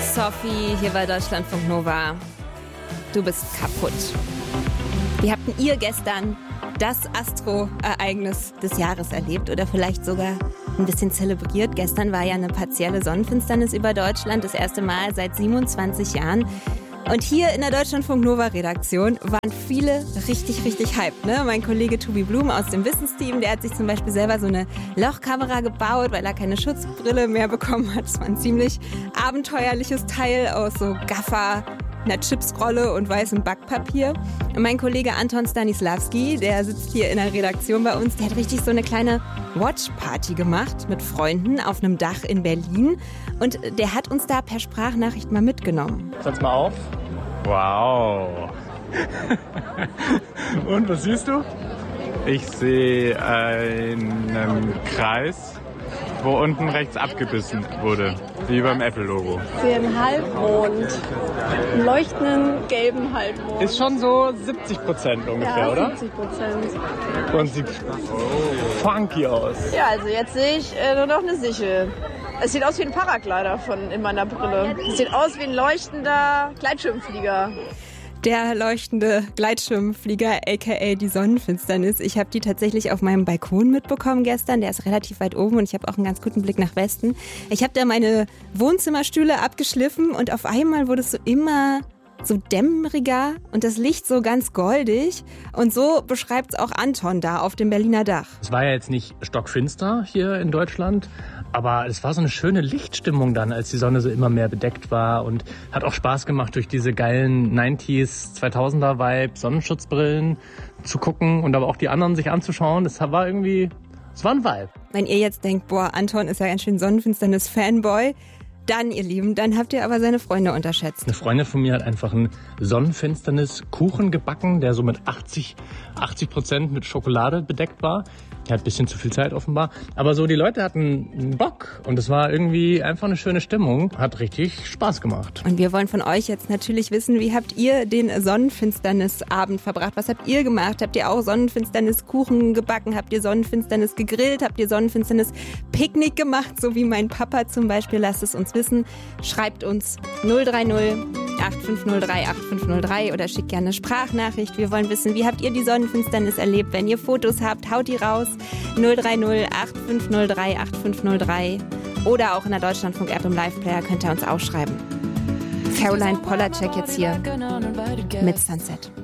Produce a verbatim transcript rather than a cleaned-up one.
Sophie, hier bei Deutschlandfunk Nova. Du bist kaputt. Wie habt ihr gestern das Astro-Ereignis des Jahres erlebt oder vielleicht sogar ein bisschen zelebriert? Gestern war ja eine partielle Sonnenfinsternis über Deutschland, das erste Mal seit siebenundzwanzig Jahren. Und hier in der Deutschlandfunk Nova Redaktion waren viele richtig, richtig hyped. Ne? Mein Kollege Tobi Blum aus dem Wissensteam, der hat sich zum Beispiel selber so eine Lochkamera gebaut, weil er keine Schutzbrille mehr bekommen hat. Das war ein ziemlich abenteuerliches Teil aus so Gaffer, einer Chipsrolle und weißem Backpapier. Und mein Kollege Anton Stanislavski, der sitzt hier in der Redaktion bei uns, der hat richtig so eine kleine Watchparty gemacht mit Freunden auf einem Dach in Berlin. Und der hat uns da per Sprachnachricht mal mitgenommen. Setz mal auf. Wow. Und was siehst du? Ich sehe einen Kreis, wo unten rechts abgebissen wurde, wie beim Apple-Logo. Ich sehe einen Halbmond, einen leuchtenden gelben Halbmond. Ist schon so siebzig Prozent ungefähr, ja, oder? siebzig Prozent. Und sieht funky aus. Ja, also jetzt sehe ich äh, nur noch eine Sichel. Es sieht aus wie ein Paraglider von in meiner Brille. Es sieht aus wie ein leuchtender Gleitschirmflieger. Der leuchtende Gleitschirmflieger, aka die Sonnenfinsternis. Ich habe die tatsächlich auf meinem Balkon mitbekommen gestern. Der ist relativ weit oben und ich habe auch einen ganz guten Blick nach Westen. Ich habe da meine Wohnzimmerstühle abgeschliffen und auf einmal wurde es so immer so dämmeriger und das Licht so ganz goldig. Und so beschreibt es auch Anton da auf dem Berliner Dach. Es war ja jetzt nicht stockfinster hier in Deutschland, aber es war so eine schöne Lichtstimmung dann, als die Sonne so immer mehr bedeckt war und hat auch Spaß gemacht, durch diese geilen neunziger, zweitausender Vibe, Sonnenschutzbrillen zu gucken und aber auch die anderen sich anzuschauen. Das war irgendwie, es war ein Vibe. Wenn ihr jetzt denkt, boah, Anton ist ja ganz schön Sonnenfinsternis-Fanboy, dann, ihr Lieben, dann habt ihr aber seine Freunde unterschätzt. Eine Freundin von mir hat einfach einen Sonnenfinsternis-Kuchen gebacken, der so mit achtzig Prozent mit Schokolade bedeckt war. Er hat ein bisschen zu viel Zeit offenbar. Aber so, die Leute hatten Bock und es war irgendwie einfach eine schöne Stimmung. Hat richtig Spaß gemacht. Und wir wollen von euch jetzt natürlich wissen, wie habt ihr den Sonnenfinsternisabend verbracht? Was habt ihr gemacht? Habt ihr auch Sonnenfinsterniskuchen gebacken? Habt ihr Sonnenfinsternis gegrillt? Habt ihr Sonnenfinsternis-Picknick gemacht? So wie mein Papa zum Beispiel. Lasst es uns wissen. Schreibt uns null drei null acht fünf null drei acht fünf null drei oder schickt gerne eine Sprachnachricht. Wir wollen wissen, wie habt ihr die Sonnenfinsternis erlebt? Wenn ihr Fotos habt, haut die raus. null drei null acht fünf null drei acht fünf null drei oder auch in der Deutschlandfunk-App im Live-Player könnt ihr uns auch schreiben. Caroline Polachek jetzt hier mit Sunset.